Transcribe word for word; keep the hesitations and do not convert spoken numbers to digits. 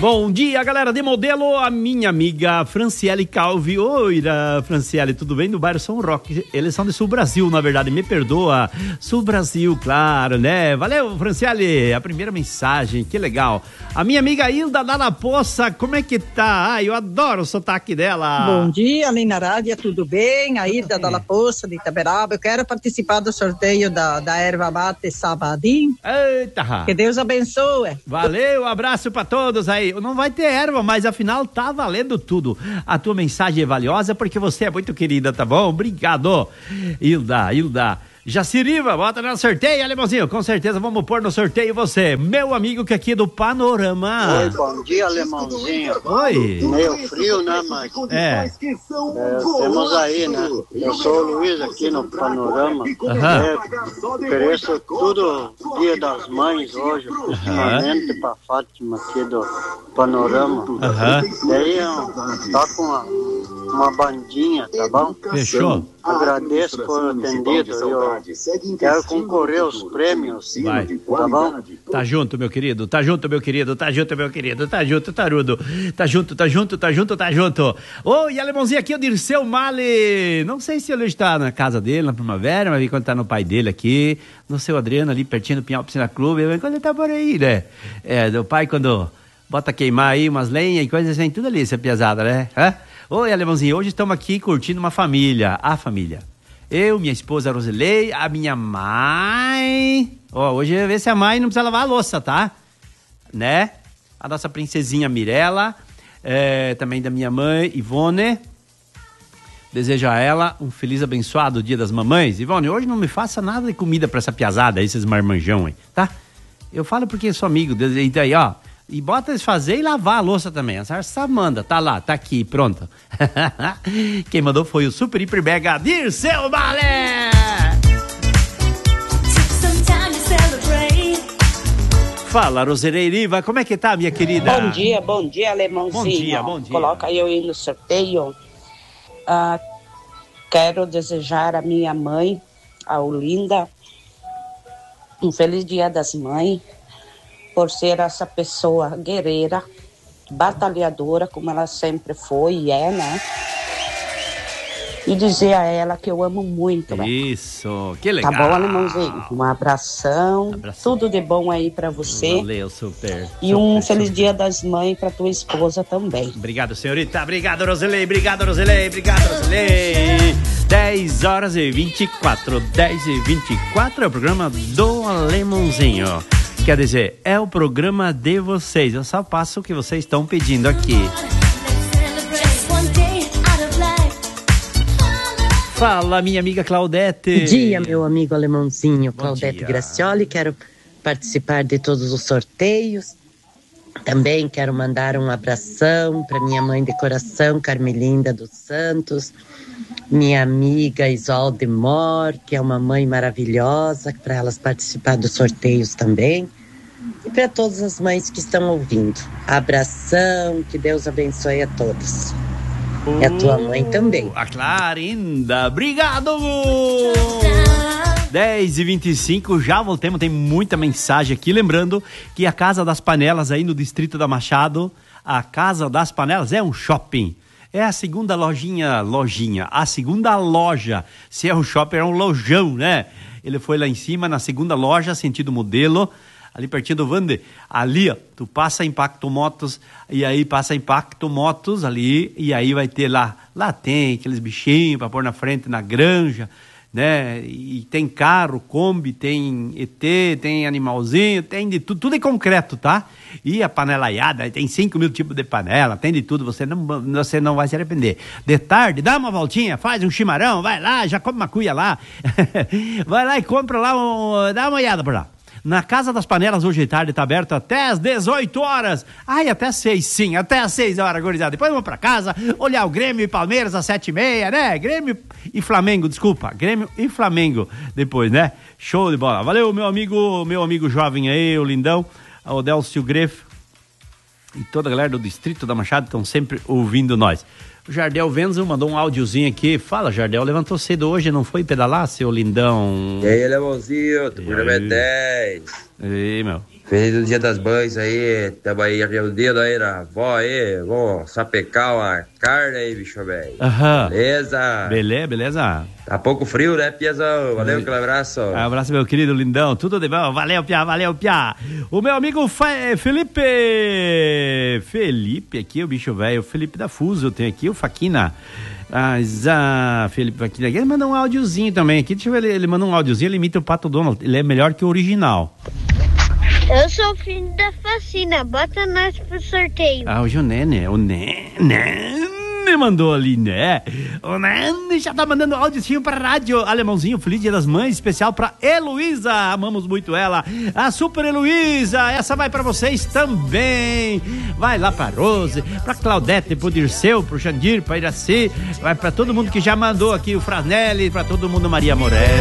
Bom dia, galera de Modelo, a minha amiga Franciele Calvi. Oi, Franciele, tudo bem? Do bairro São Roque. Eles são de Sul Brasil, na verdade, me perdoa. Sul Brasil, claro, né? Valeu, Franciele, a primeira mensagem, que legal. A minha amiga Hilda lá na Poça, como é que tá? Ai, eu adoro o sotaque dela. Bom dia, Lina Rádia, tudo bem? A Hilda da La Poça, de Itaberaba. Eu quero participar do sorteio da, da erva mate sabadinho. Eita! Que Deus abençoe. Valeu, um abraço pra todos aí. Não vai ter erva, mas afinal tá valendo tudo. A tua mensagem é valiosa porque você é muito querida, tá bom? Obrigado, Hilda, Hilda. Jaciriva, bota no sorteio, Alemãozinho. Com certeza vamos pôr no sorteio você, meu amigo que aqui é do Panorama. Oi, bom dia, Alemãozinho. Oi. Meio frio, né, mas... É. é temos aí, né? Eu sou o Luiz aqui no Panorama. Uhum. É, ofereço tudo Dia das Mães hoje, principalmente uhum. pra Fátima aqui do Panorama. Uhum. Daí tá com uma, uma bandinha, tá bom? Fechou. Agradeço por atendido. Eu quero concorrer aos prêmios. Vai. Tá bom? Tá junto, meu querido. Tá junto, meu querido. Tá junto, meu querido. Tá junto, tarudo. Tá junto, tá junto, tá junto, tá junto. Oi, Alemãozinho, aqui é o Dirceu Mali. Não sei se ele está na casa dele, na primavera, mas vi quando tá no pai dele aqui, no seu Adriano, ali pertinho do Pinhal Piscina Clube. Quando ele tá por aí, né? É, do pai quando bota queimar aí umas lenhas e coisas assim, tudo ali, essa piazada, né? Hã? Oi, Alemãozinho, hoje estamos aqui curtindo uma família, a família. Eu, minha esposa Rosilei, a minha mãe... Ó, oh, hoje vê se a mãe não precisa lavar a louça, tá? Né? A nossa princesinha Mirella, é, também da minha mãe, Ivone. Desejo a ela um feliz, abençoado Dia das Mamães. Ivone, hoje não me faça nada de comida pra essa piazada, esses marmanjão aí, tá? Eu falo porque sou amigo, e daí, ó... E bota eles fazer e lavar a louça também. A senhora manda, tá lá, tá aqui, pronto. Quem mandou foi o Super Hiper Mega Dirceu Balé! Fala, Rosereiriva, como é que tá, minha querida? Bom dia, bom dia, Alemãozinho. Bom dia, bom dia. Coloca eu aí no sorteio. Ah, quero desejar a minha mãe, a Olinda, um feliz Dia das Mães. Por ser essa pessoa guerreira, batalhadora, como ela sempre foi e é, né? E dizer a ela que eu amo muito. Isso, né? Que legal. Tá bom, Alemãozinho? Um abração, abração. Tudo de bom aí pra você. Valeu, super. E super, um super. Feliz Dia das Mães pra tua esposa também. Obrigado, senhorita. Obrigado, Roselei. Obrigado, Roselei. Obrigado, Roselei. dez horas e vinte e quatro. dez e vinte e quatro é o programa do Alemãozinho. Quer dizer, é o programa de vocês. Eu só passo o que vocês estão pedindo aqui. Fala, minha amiga Claudete. Bom dia, meu amigo Alemãozinho. Bom Claudete dia. Gracioli. Quero participar de todos os sorteios. Também quero mandar um abração para minha mãe de coração, Carmelinda dos Santos. Minha amiga Isolde Mor, que é uma mãe maravilhosa, para elas participar dos sorteios também. E para todas as mães que estão ouvindo. Abração, que Deus abençoe a todas. Uh, e a tua mãe também. A Clarinda, obrigado! dez e vinte e cinco, já voltemos, tem muita mensagem aqui. Lembrando que a Casa das Panelas aí no Distrito da Machado, a Casa das Panelas é um shopping. É a segunda lojinha, lojinha, a segunda loja. Se é um shopping, é um lojão, né? Ele foi lá em cima, na segunda loja, sentido Modelo, ali pertinho do Vander. Ali, ó, tu passa Impacto Motos, e aí passa Impacto Motos ali, e aí vai ter lá, lá tem aqueles bichinhos pra pôr na frente, na granja, né? E tem carro, Kombi, tem E T, tem animalzinho, tem de tudo, tudo é concreto, tá? E a panelaiada, tem cinco mil tipos de panela, tem de tudo, você não, você não vai se arrepender. De tarde, dá uma voltinha, faz um chimarrão, vai lá, já come uma cuia lá, vai lá e compra lá, um, dá uma olhada por lá. Na Casa das Panelas, hoje de tarde, está aberto até às dezoito horas. Ai, até às seis, sim, até às seis horas, gurizada. Depois vamos para casa, olhar o Grêmio e Palmeiras às sete e meia, né? Grêmio e Flamengo, desculpa. Grêmio e Flamengo depois, né? Show de bola. Valeu, meu amigo, meu amigo jovem aí, o lindão, o Delcio Greff e toda a galera do Distrito da Machado estão sempre ouvindo nós. O Jardel Venzel mandou um áudiozinho aqui. Fala, Jardel, levantou cedo hoje, não foi pedalar, seu lindão? E aí, Alemãozinho, tu programa é dez. E aí, meu? Feliz Dia das Mães aí, tamo aí reunido aí na avó aí, vamos sapecar uma carne aí, bicho velho. Aham. Beleza? Beleza, beleza. Tá pouco frio, né, Piazão? Valeu, aquele abraço. Um abraço, meu querido lindão, tudo de bom? Valeu, Pia, valeu, Pia. O meu amigo Fa- Felipe, Felipe aqui, o bicho velho, Felipe da Fuso, tem aqui o Faquina. Ah, Zá, Felipe Faquina, ele manda um áudiozinho também aqui, deixa eu ver, ele, ele manda um áudiozinho, ele imita o Pato Donald, ele é melhor que o original. Eu sou o filho da Facina, bota nós pro sorteio. Ah, hoje o Nene, o Nene mandou ali, né? O Nene já tá mandando áudiozinho pra rádio. Alemãozinho, feliz Dia das Mães, especial pra Heloísa, amamos muito ela. A Super Heloísa, essa vai pra vocês também. Vai lá pra Rose, pra Claudete, pro Dirceu, pro Jandir, pra Iraci, vai pra todo mundo que já mandou aqui, o Frasnelli, pra todo mundo, Maria Morelli.